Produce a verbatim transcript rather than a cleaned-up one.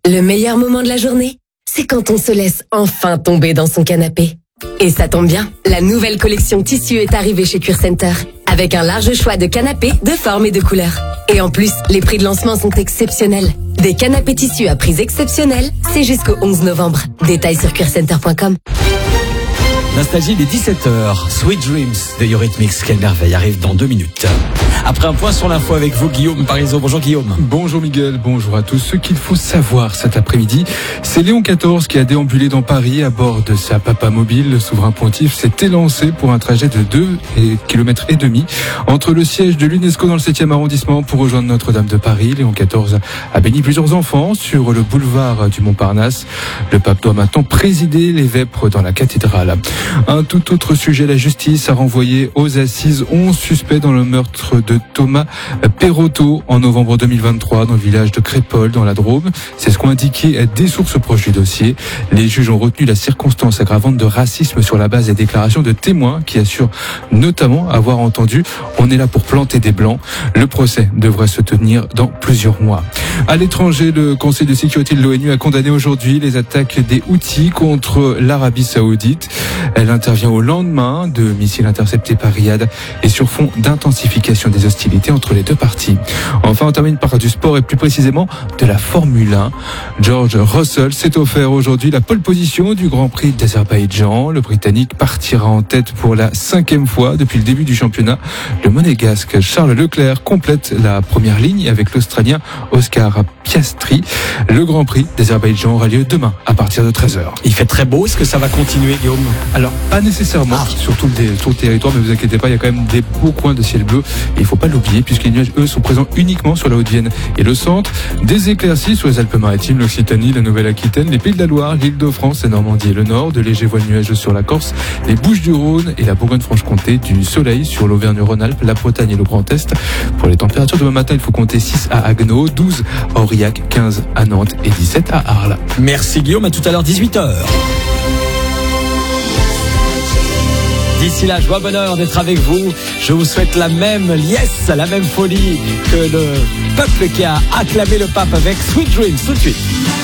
Le meilleur moment de la journée, c'est quand on se laisse enfin tomber dans son canapé. Et ça tombe bien, la nouvelle collection tissu est arrivée chez Cure Center, avec un large choix de canapés de formes et de couleurs. Et en plus, les prix de lancement sont exceptionnels. Des canapés tissus à prix exceptionnels, c'est jusqu'au onze novembre. Détails sur cure center point com. Nostalgie, il est dix-sept heures. Sweet Dreams de Eurythmics. Quelle merveille, arrive dans deux minutes. Après un point sur l'info avec vous, Guillaume Parisot. Bonjour Guillaume. Bonjour Miguel, bonjour à tous. Ce qu'il faut savoir cet après-midi, c'est Léon quatorze qui a déambulé dans Paris à bord de sa Papa Mobile. Le souverain pontife s'est élancé pour un trajet de deux kilomètres et demi entre le siège de l'UNESCO dans le septième arrondissement pour rejoindre Notre-Dame de Paris. Léon quatorze a béni plusieurs enfants sur le boulevard du Montparnasse. Le pape doit maintenant présider les vêpres dans la cathédrale. Un tout autre sujet, la justice a renvoyé aux assises onze suspects dans le meurtre de Thomas Perotto en novembre deux mille vingt-trois dans le village de Crépol dans la Drôme. C'est ce qu'ont indiqué des sources proches du dossier. Les juges ont retenu la circonstance aggravante de racisme sur la base des déclarations de témoins qui assurent notamment avoir entendu « On est là pour planter des blancs ». Le procès devrait se tenir dans plusieurs mois. À l'étranger, le Conseil de sécurité de l'ONU a condamné aujourd'hui les attaques des Houthis contre l'Arabie Saoudite. Elle intervient au lendemain de missiles interceptés par Riyad et sur fond d'intensification des hostilités entre les deux parties. Enfin, on termine par du sport et plus précisément de la Formule un. George Russell s'est offert aujourd'hui la pole position du Grand Prix d'Azerbaïdjan. Le Britannique partira en tête pour la cinquième fois depuis le début du championnat. Le Monégasque Charles Leclerc complète la première ligne avec l'Australien Oscar Piastri. Le Grand Prix d'Azerbaïdjan aura lieu demain à partir de treize heures. Il fait très beau, est-ce que ça va continuer, Guillaume ? Alors, pas nécessairement, ah. sur, tout le, sur le territoire, mais vous inquiétez pas, il y a quand même des beaux coins de ciel bleu. Et il faut pas l'oublier, puisque les nuages, eux, sont présents uniquement sur la Haute-Vienne et le centre. Des éclaircies sur les Alpes-Maritimes, l'Occitanie, la Nouvelle-Aquitaine, les Pays de la Loire, l'Île-de-France, la Normandie et le Nord. De légers voiles nuageux sur la Corse, les Bouches-du-Rhône et la Bourgogne-Franche-Comté. Du soleil sur l'Auvergne-Rhône-Alpes, la Bretagne et le Grand Est. Pour les températures demain matin, il faut compter six à Haguenau, douze à Aurillac, quinze à Nantes et dix-sept à Arles. Merci Guillaume, à tout à l'heure, dix-huit heures. D'ici là, joie, bonheur d'être avec vous. Je vous souhaite la même liesse, la même folie que le peuple qui a acclamé le pape avec Sweet Dreams tout de suite.